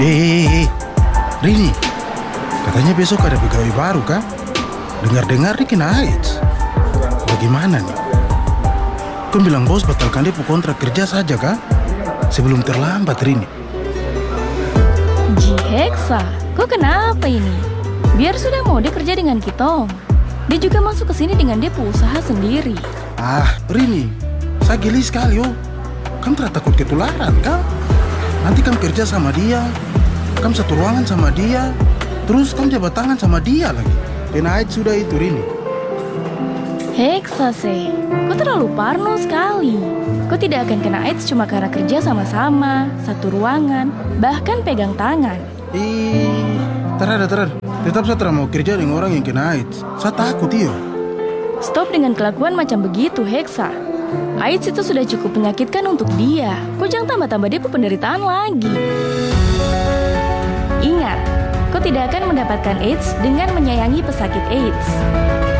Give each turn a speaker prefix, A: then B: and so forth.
A: Rini, katanya besok ada pegawai baru kan? Dengar-dengar dia kena AIDS. Bagaimana nih? Kau bilang bos batalkan dia kontrak kerja saja kah? Sebelum terlambat, Rini.
B: Ji Hexa, kok kenapa ini? Biar sudah mau dia kerja dengan kita. Dia juga masuk ke sini dengan dia usaha sendiri.
A: Rini, saya geli sekali Kamu takut ketularan kan? Nanti kamu kerja sama dia, kamu satu ruangan sama dia, terus kamu jabat tangan sama dia lagi. Kena AIDS sudah itu, Rini.
B: Hexa, kau terlalu parno sekali. Kau tidak akan kena AIDS cuma karena kerja sama-sama, satu ruangan, bahkan pegang tangan.
A: Terada. Tetap saya tidak mau kerja dengan orang yang kena AIDS. Saya takut,
B: Stop dengan kelakuan macam begitu, Hexa. AIDS itu sudah cukup menyakitkan untuk dia. Kau jangan tambah-tambah dia penderitaan lagi. Ingat, kau tidak akan mendapatkan AIDS dengan menyayangi pesakit AIDS.